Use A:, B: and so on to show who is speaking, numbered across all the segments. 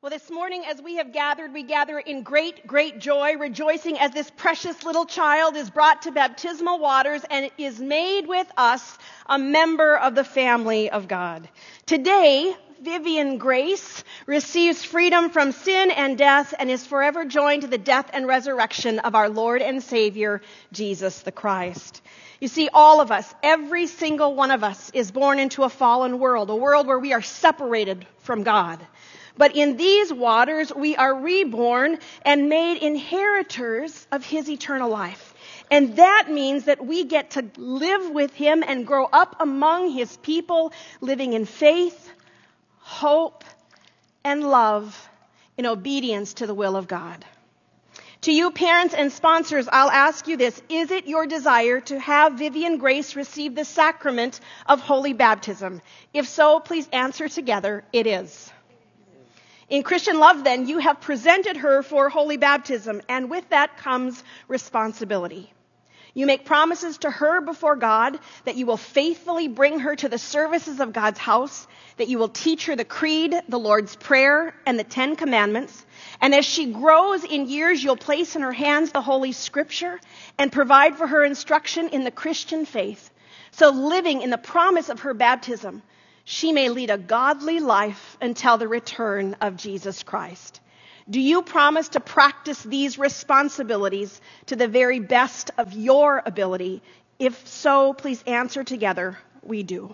A: Well, this morning as we have gathered, we gather in great, great joy, rejoicing as this precious little child is brought to baptismal waters and is made with us a member of the family of God. Today, Vivian Grace receives freedom from sin and death and is forever joined to the death and resurrection of our Lord and Savior, Jesus the Christ. You see, all of us, every single one of us, is born into a fallen world, a world where we are separated from God. But in these waters, we are reborn and made inheritors of His eternal life. And that means that we get to live with Him and grow up among His people, living in faith, hope, and love in obedience to the will of God. To you parents and sponsors, I'll ask you this. Is it your desire to have Vivian Grace receive the sacrament of holy baptism? If so, please answer together, it is. In Christian love, then, you have presented her for holy baptism, and with that comes responsibility. You make promises to her before God that you will faithfully bring her to the services of God's house, that you will teach her the Creed, the Lord's Prayer, and the 10 Commandments. And as she grows in years, you'll place in her hands the Holy Scripture and provide for her instruction in the Christian faith. So living in the promise of her baptism, she may lead a godly life until the return of Jesus Christ. Do you promise to practice these responsibilities to the very best of your ability? If so, please answer together, we do.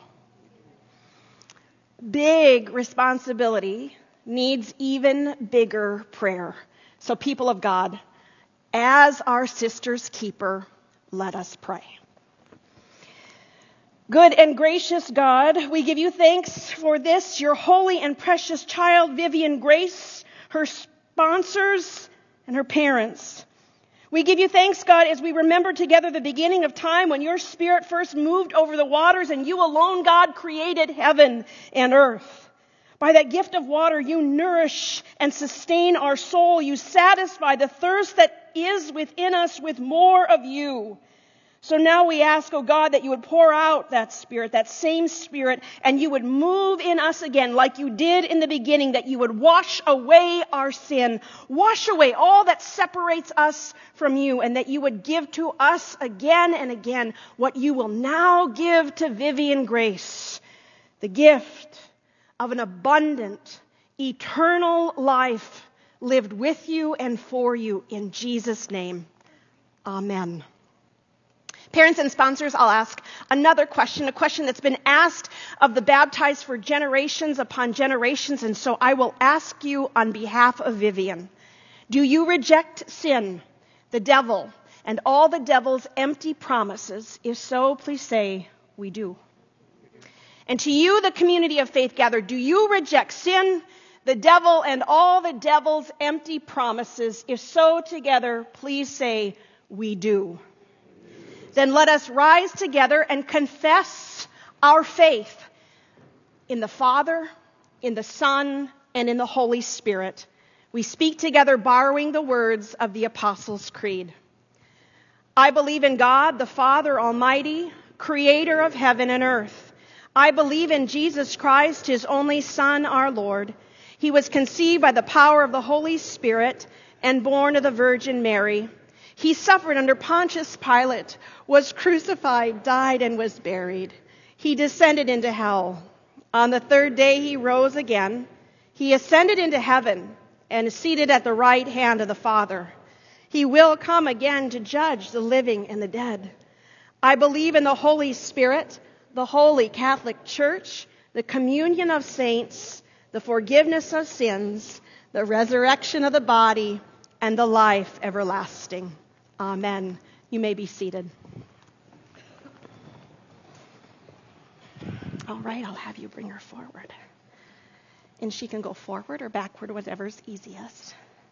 A: Big responsibility needs even bigger prayer. So people of God, as our sister's keeper, let us pray. Good and gracious God, we give you thanks for this, your holy and precious child, Vivian Grace, her sponsors, and her parents. We give you thanks, God, as we remember together the beginning of time when your Spirit first moved over the waters and you alone, God, created heaven and earth. By that gift of water, you nourish and sustain our soul. You satisfy the thirst that is within us with more of you. So now we ask, oh God, that you would pour out that Spirit, that same Spirit, and you would move in us again like you did in the beginning, that you would wash away our sin, wash away all that separates us from you, and that you would give to us again and again what you will now give to Vivian Grace, the gift of an abundant, eternal life lived with you and for you in Jesus' name. Amen. Parents and sponsors, I'll ask another question, a question that's been asked of the baptized for generations upon generations, and so I will ask you on behalf of Vivian. Do you reject sin, the devil, and all the devil's empty promises? If so, please say, we do. And to you, the community of faith gathered, do you reject sin, the devil, and all the devil's empty promises? If so, together, please say, we do. Then let us rise together and confess our faith in the Father, in the Son, and in the Holy Spirit. We speak together borrowing the words of the Apostles' Creed. I believe in God, the Father Almighty, creator of heaven and earth. I believe in Jesus Christ, his only Son, our Lord. He was conceived by the power of the Holy Spirit and born of the Virgin Mary. He suffered under Pontius Pilate, was crucified, died, and was buried. He descended into hell. On the third day he rose again. He ascended into heaven and is seated at the right hand of the Father. He will come again to judge the living and the dead. I believe in the Holy Spirit, the Holy Catholic Church, the communion of saints, the forgiveness of sins, the resurrection of the body, and the life everlasting. Amen. You may be seated. All right, I'll have you bring her forward. And she can go forward or backward, whatever's easiest.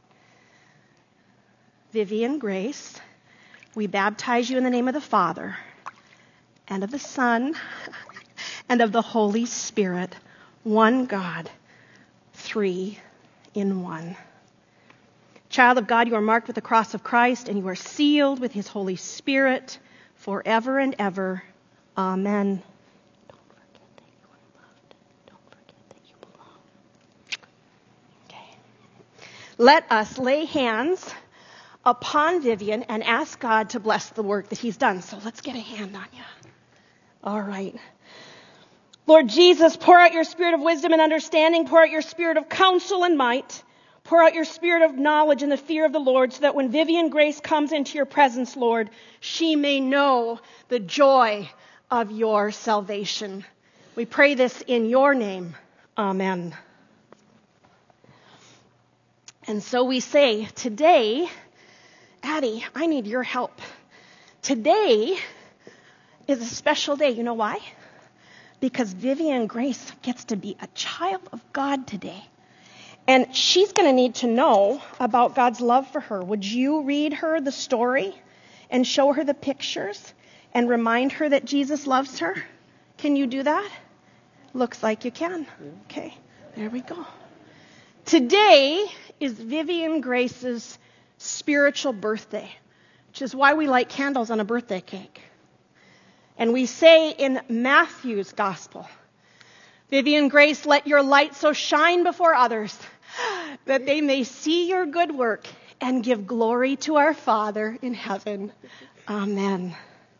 A: Vivian Grace, we baptize you in the name of the Father, and of the Son, and of the Holy Spirit, one God, three in one. Child of God, you are marked with the cross of Christ, and you are sealed with his Holy Spirit forever and ever. Amen. Don't forget that you are loved. Don't forget that you belong. Okay. let us lay hands upon Vivian and ask God to bless the work that he's done. So let's get a hand on you. All right. Lord Jesus, pour out your spirit of wisdom and understanding. Pour out your spirit of counsel and might. Pour out your spirit of knowledge and the fear of the Lord, so that when Vivian Grace comes into your presence, Lord, she may know the joy of your salvation. We pray this in your name. Amen. And so we say, today, Addie, I need your help. Today is a special day. You know why? Because Vivian Grace gets to be a child of God today. And she's going to need to know about God's love for her. Would you read her the story and show her the pictures and remind her that Jesus loves her? Can you do that? Looks like you can. Okay, there we go. Today is Vivian Grace's spiritual birthday, which is why we light candles on a birthday cake. And we say in Matthew's gospel, Vivian Grace, let your light so shine before others that they may see your good work and give glory to our Father in heaven. Amen.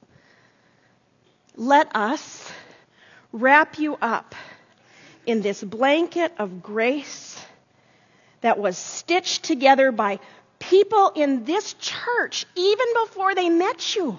A: Let us wrap you up in this blanket of grace that was stitched together by people in this church even before they met you.